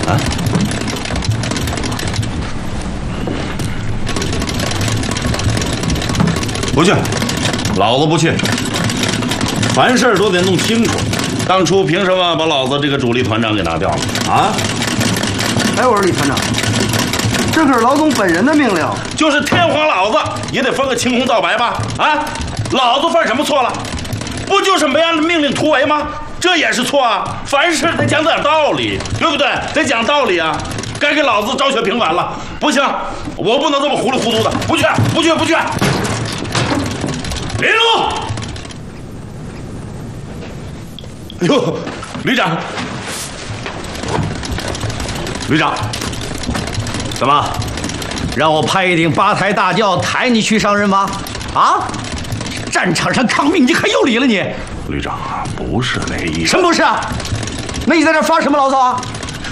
啊？不去，老子不去。凡事都得弄清楚。当初凭什么把老子这个主力团长给拿掉了啊？ 哎，我说李团长，这可是老总本人的命令。 就是天皇老子也得分个青红皂白吧？啊，老子犯什么错了？不就是没按命令突围吗？这也是错啊！凡事得讲点道理，对不对？得讲道理啊！该给老子昭雪平反了。不行，我不能这么糊里糊涂的。不去，不去，不去！林路。哎呦，旅长， 旅长，怎么让我派一顶八抬大轿抬你去上任吗？啊，战场上抗命你很有理了你。 旅长，不是那意思。 什么不是啊？那你在这发什么牢骚啊？